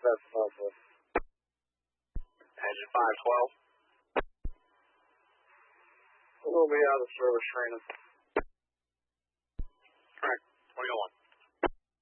512. Engine 512. We'll be out of service training.